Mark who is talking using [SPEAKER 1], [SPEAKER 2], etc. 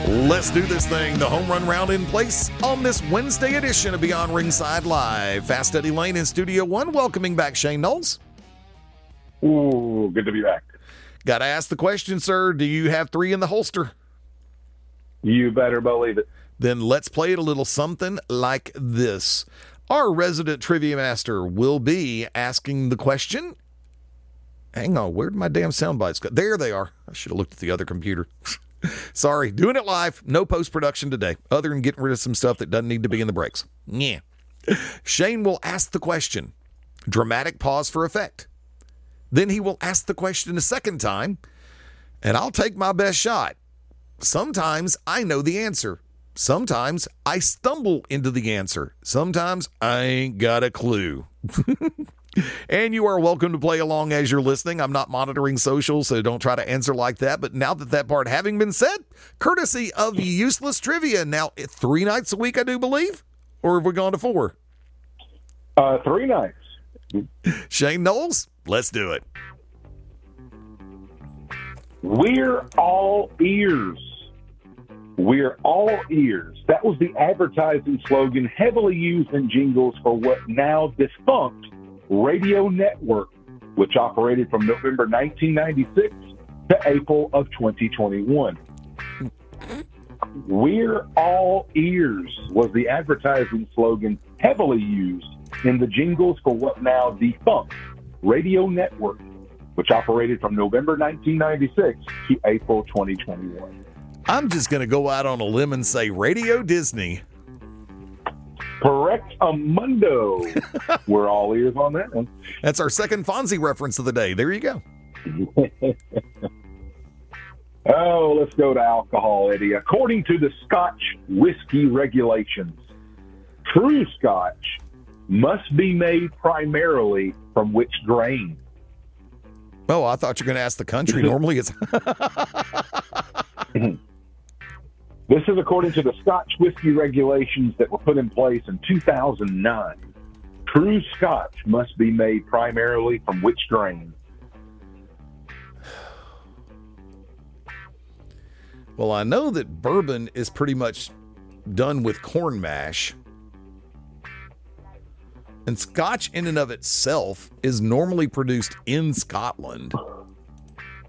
[SPEAKER 1] Let's do this thing. The home run round in place on this Wednesday edition of Beyond Ringside Live. Fast Eddie Lane in Studio One, welcoming back Shane Knowles.
[SPEAKER 2] Ooh, good to be back.
[SPEAKER 1] Got to ask the question, sir. Do you have three in the holster?
[SPEAKER 2] You better believe it.
[SPEAKER 1] Then let's play it a little something like this. Our resident trivia master will be asking the question. Hang on, where'd my damn sound bites go? There they are. I should have looked at the other computer. Sorry, doing it live. No post-production today, other than getting rid of some stuff that doesn't need to be in the breaks. Yeah. Shane will ask the question. Dramatic pause for effect. Then he will ask the question a second time, and I'll take my best shot. Sometimes I know the answer. Sometimes I stumble into the answer. Sometimes I ain't got a clue. And you are welcome to play along as you're listening. I'm not monitoring social, so don't try to answer like that. But now that part having been said, courtesy of Useless Trivia. Now, 3 nights a week, I do believe? Or have we gone to 4?
[SPEAKER 2] 3 nights.
[SPEAKER 1] Shane Knowles, let's do it.
[SPEAKER 2] We're all ears. We're all ears. That was the advertising slogan heavily used in jingles for what now defunct Radio Network, which operated from November 1996 to April of 2021. We're all ears was the advertising slogan heavily used in the jingles for what now defunct Radio Network, which operated from November 1996 to April 2021.
[SPEAKER 1] I'm just going to go out on a limb and say Radio Disney.
[SPEAKER 2] Correct, Amundo. We're all ears on that one.
[SPEAKER 1] That's our second Fonzie reference of the day. There you go.
[SPEAKER 2] Oh, let's go to alcohol, Eddie. According to the Scotch whiskey regulations, true Scotch must be made primarily from which grain?
[SPEAKER 1] Oh, I thought you were going to ask the country. Normally it's...
[SPEAKER 2] This is according to the Scotch whiskey regulations that were put in place in 2009. True Scotch must be made primarily from which grain?
[SPEAKER 1] Well, I know that bourbon is pretty much done with corn mash. And Scotch in and of itself is normally produced in Scotland.